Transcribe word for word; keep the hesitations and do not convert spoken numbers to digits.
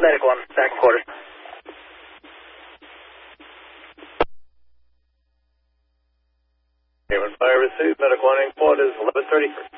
medical on back quarters. Haven Fire received, medical on quarters, eleven thirty-three.